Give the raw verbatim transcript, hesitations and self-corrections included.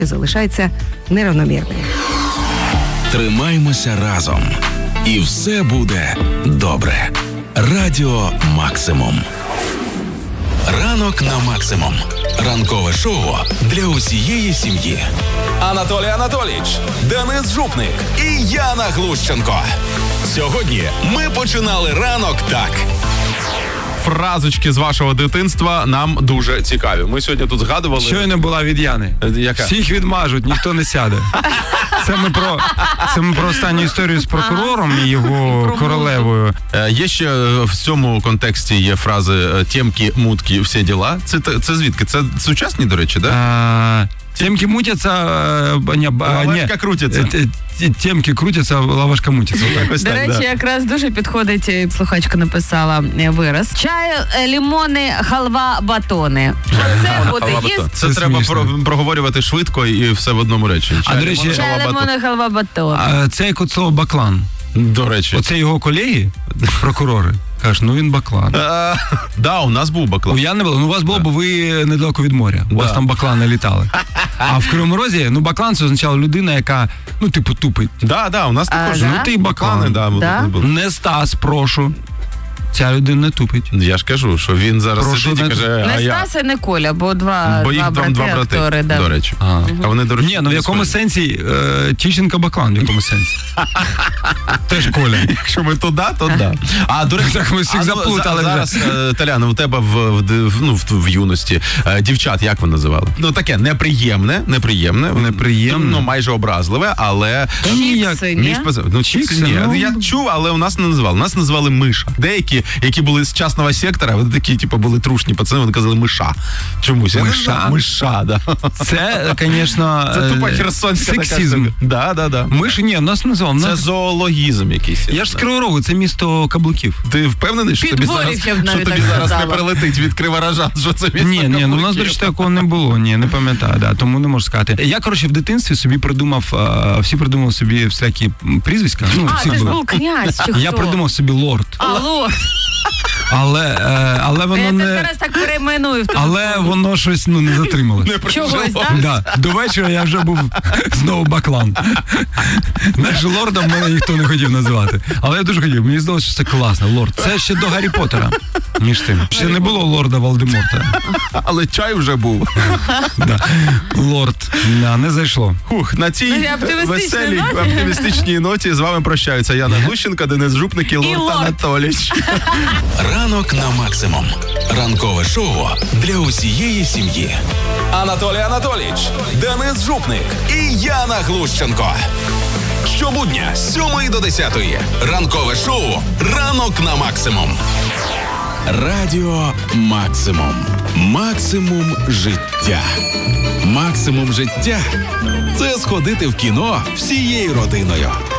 залишається нерівномірним. Тримаймося разом. І все буде добре. Радіо Максимум. Ранок на Максимум. Ранкове шоу для усієї сім'ї. Анатолій Анатолійович, Денис Жупник і Яна Глущенко. Сьогодні ми починали ранок так. Фразочки з вашого дитинства нам дуже цікаві. Ми сьогодні тут згадували... Щойно була від Яни. Яка? Всіх відмажуть, ніхто не сяде. Це ми про, це ми про останню історію з прокурором і його королевою. Е, є ще в цьому контексті є фрази «тємки, мутки, всі діла». Це, це звідки? Це сучасні, до речі, так? Да? Темки мутяться, не, лавашка крутиться. Темки крутяться, лавашка мутяться. До так, речі, да. Якраз дуже підходить, слухачка написала вираз. Чаю, лімони, халва, батони. Це буде їсти. Це, це треба про, проговорювати швидко і все в одному речі. А, до речі, чай, лімони, халва, батони. А це як от слово баклан. До речі. Оце його колеги, прокурори. Кажеш, ну він баклан. Так, да, у нас був баклан. У я не було. Ну, у вас було, бо ви недалеко від моря. У да. вас там баклани літали. А в Кривому Розі, ну, баклан це означало людина, яка, ну, типу, тупить. Так, да, да, у нас а, також. Да? Ну, ти баклани, да, да? Не Стас, прошу. Ця людина не тупить. Я ж кажу, що він зараз Прошу, сидить і каже, не а я... Стас і не Коля, бо два, бо їх два брати, два брати актори. Да. До речі. А, а вони, до речі, ні, ну в якому свої. Сенсі е, Тищенко баклан, в якому сенсі? Теж Коля. Якщо ми туди, то да. А, до речі, так ми всіх заплутали. Зараз, Таляна, у тебе в, в, ну, в, в юності дівчат, як ви називали? Ну, таке неприємне, неприємне. Неприємне. Ну, майже образливе, але... Чікси, ні? Ну, чікси, ні. Ну, я чув, але у нас не називали. У нас називали миша. Деякі, які були з частного сектора, вони такі, типу, були трушні пацани, вони казали миша. Чомусь. Миша? Миша, да. Це, звісно... Це тупо херсонська сексизм. така. Да, да, да. Миші, ні, нас називав. Це зоологізм якийсь. Я ж з Кривого Рогу, це місто каблуків. Ти впевнений, що тобі зараз, що тобі зараз не прилетить від Криворожан, що це місто Ні, каблуків? ні, ну у нас, до речі, такого не було, ні, не пам'ятаю, да, тому не можу сказати. Я, коротше, в дитинстві собі придумав, всі придумали собі всякі прізвиська. Ну, а, ти ж був князь, чи хто? Я придумав собі лорд. А, лорд. Але, але воно я не... Я зараз так перейменую. Але воно щось, ну, не затрималось. Не чогось, так? Да. До вечора я вже був знову баклан. Наш лордом мене ніхто не хотів називати. Але я дуже хотів. Мені здалося, що це класно. Лорд. Це ще до Гаррі Поттера. Між тим. Ще не було лорда Волдеморта. Але чай вже був. Да. Лорд. Да, не зайшло. Хух, на цій ну, веселій, оптимістичній ноті з вами прощаються Яна Глущенко, Денис Жупник і Лорд, Лорд Анатолійович. Ранок на Максимум. Ранкове шоу для усієї сім'ї. Анатолій Анатолійович, Денис Жупник і Яна Глущенко. Щобудня з сьомої до десятої. Ранкове шоу «Ранок на Максимум». Радіо Максимум. Максимум життя. Максимум життя – це сходити в кіно всією родиною.